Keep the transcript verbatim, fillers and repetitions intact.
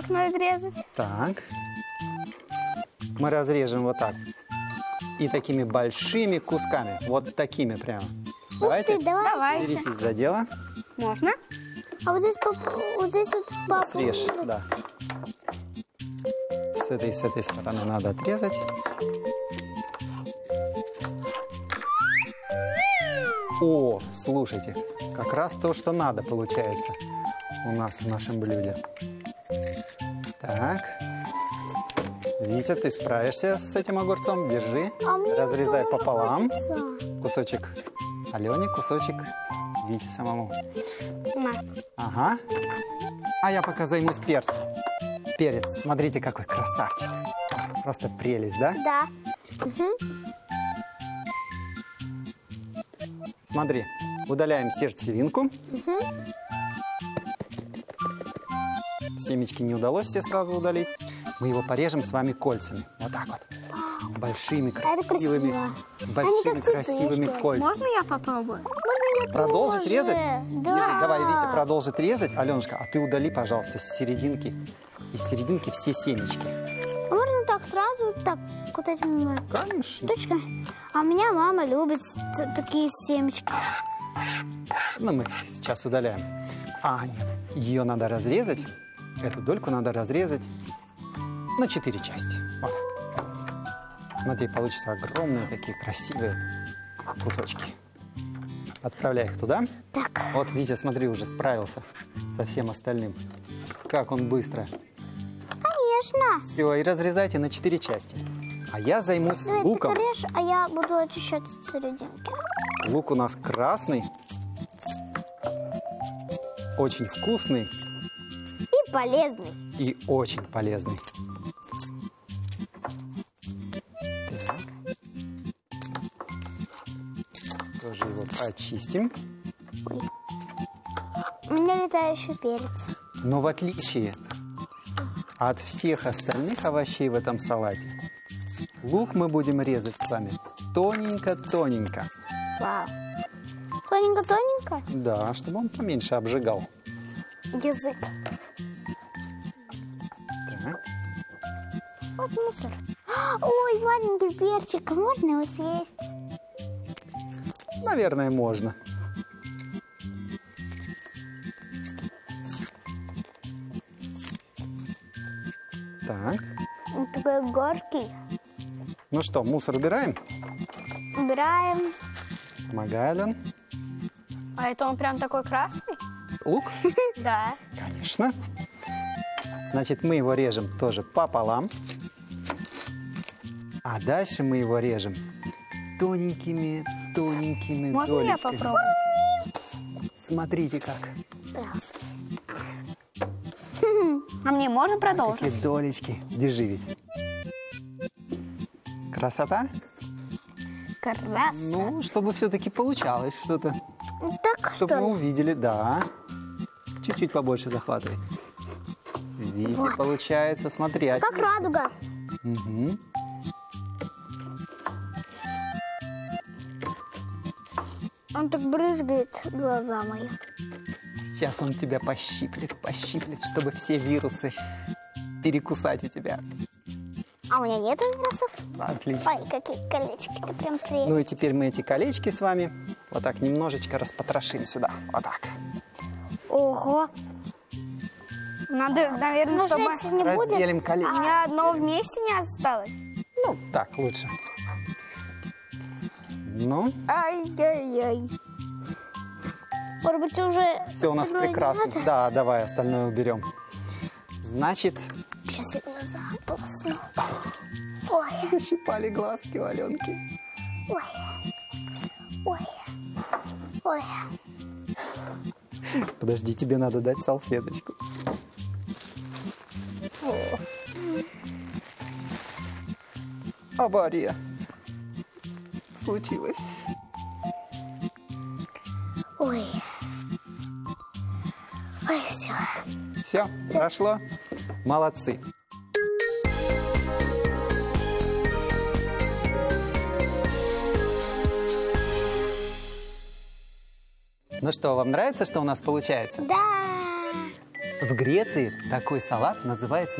нарезать. Так. Мы разрежем вот так. И такими большими кусками. Вот такими прямо. Давайте. Ух ты, давай. Давайте. Беритесь за дело. Можно? А вот здесь, пап... вот здесь вот папа. Срежь, да. С этой, с этой стороны надо отрезать. О, слушайте, как раз то, что надо, получается у нас в нашем блюде. Так. Витя, ты справишься с этим огурцом? Держи. А мне Разрезай тоже пополам. хочется. Кусочек Алене, кусочек Вите самому. На. Ага. А я пока займусь перцем. Перец, смотрите, какой красавчик. Просто прелесть, да? Да. Смотри, удаляем сердцевинку. Семечки не удалось все сразу удалить. Мы его порежем с вами кольцами. Вот так вот. Большими, Это красивыми, красиво. большими, Они как красивыми цветочки. кольцами. Можно я попробую? Продолжить тоже. резать? Да. Держи, давай, Витя, продолжит резать. Аленушка, а ты удали, пожалуйста, с серединки, из серединки все семечки. А можно так сразу, так, вот этими Конечно. штучками? А у меня мама любит т- такие семечки. Ну, мы сейчас удаляем. А, нет, ее надо разрезать. Эту дольку надо разрезать на четыре части. Вот так. Смотри, получатся огромные такие красивые кусочки. Отправляй их туда. Так. Вот, Витя, смотри, уже справился со всем остальным. Как он быстро. Конечно. Все, и разрезайте на четыре части. А я займусь Давай луком. ты режь, а я буду очищать от серединки. Лук у нас красный. Очень вкусный И полезный. и очень полезный. Так. Тоже его очистим. У меня летающий перец. Но в отличие от всех остальных овощей в этом салате, лук мы будем резать с вами тоненько-тоненько. Вау. Тоненько-тоненько. Да, чтобы он поменьше обжигал. Язык. Так. Вот мусор. Ой, маленький перчик. А можно его съесть? Наверное, можно. Так. Он такой горький. Ну что, мусор убираем? Убираем. Помогай, Ален. А это он прям такой красный? Лук? Да. Конечно. Значит, мы его режем тоже пополам. А дальше мы его режем тоненькими, тоненькими Можно я долечками. попробую? Смотрите как. Пожалуйста. А мне можно продолжить? Такие долечки. Держи ведь. Красота? Красота. Ну, чтобы все-таки получалось что-то. Так Чтобы что мы ли? увидели, да. Чуть-чуть побольше захватывай. Видите, Вот. получается. Смотри. а- Как радуга. Мгм. Он так брызгает глаза мои. Сейчас он тебя пощиплет, пощиплет, чтобы все вирусы перекусать у тебя. А у меня нет вирусов? Отлично. Ой, какие колечки-то прям приятные. Ну и теперь мы эти колечки с вами вот так немножечко распотрошим сюда. Вот так. Ого. Надо, наверное, Ну, чтобы жрать не будет? Разделим у колечки. меня одно вместе не осталось. Ну, так лучше. Ну, Ай-яй-яй. Может быть, уже все у нас остальное не прекрасно. надо? Да, давай остальное уберем. Значит, Сейчас я глаза полосну. Ой, защипали глазки у Аленки. ой, ой, ой. Подожди, тебе надо дать салфеточку. Авария случилась. Ой. Ой, все. Все, прошло. Молодцы. Ну что, вам нравится, что у нас получается? Да. В Греции такой салат называется